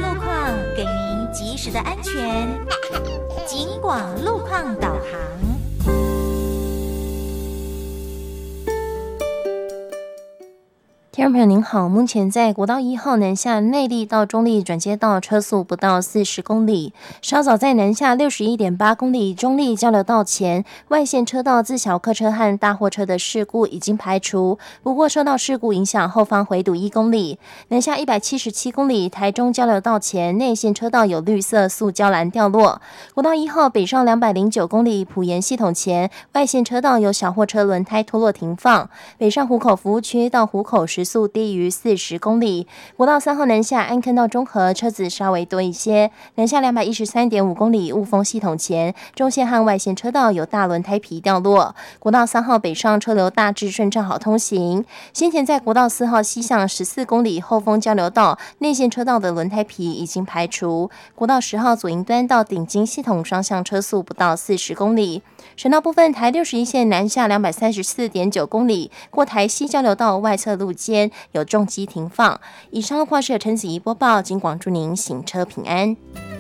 路况，给您及时的安全。警广路况导航。 听众朋友您好，目前在国道1号南下内坜到中坜转接道车速不到40公里，稍早在南下61.8公里中坜交流道前外线车道自小客车和大货车的事故已经排除，不过受到事故影响，后方回堵1公里。南下177公里台中交流道前内线车道有绿色塑胶栏掉落。国道1号北上209公里埔盐系统前外线车道有小货车轮胎脱落停放，北上湖口服务区到湖口时速低于40公里。国道3号南下安坑到中和车子稍微多一些，南下213.5公里雾峰系统前中线和外线车道有大轮胎皮掉落。国道3号北上车流大致顺畅好通行。先前在国道4号西向14公里后峰交流道内线车道的轮胎皮已经排除。国道10号左营端到顶金系统双向车速不到40公里。省道部分，台61线南下234.9公里，过台西交流道外侧路肩有重机停放。以上路况是陈子怡播报，警广祝您行车平安。